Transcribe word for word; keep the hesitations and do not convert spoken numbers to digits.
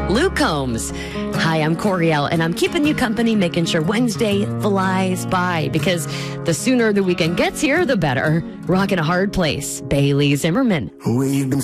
Luke Combs. Hi, I'm Coriel, and I'm keeping you company, making sure Wednesday flies by, because the sooner the weekend gets here, the better. Rocking a hard place. Bailey Zimmerman. We've been